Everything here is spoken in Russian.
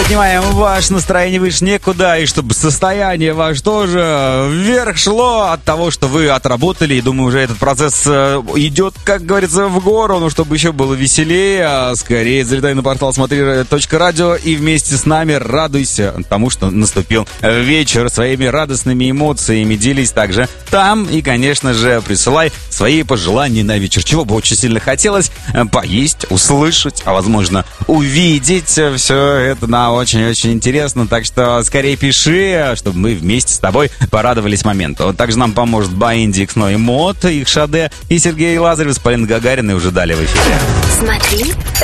поднимаем ваше настроение выше некуда, и чтобы состояние ваше тоже вверх шло от того, что вы отработали, и думаю, уже этот процесс идет, как говорится, в гору, но чтобы еще было веселее, скорее залетай на портал смотри.радио и вместе с нами радуйся тому, что наступил вечер, своими радостными эмоциями делись также там, и, конечно же, присылай свои пожелания на вечер, чего бы очень сильно хотелось поесть, услышать, а возможно увидеть. Все это нам очень-очень интересно, так что скорее пиши, чтобы мы вместе с тобой порадовались моменту. Также нам поможет Баинди, Иксно и Мод, их Шаде, и Сергей Лазарев с Полиной Гагариной уже далее в эфире. Смотри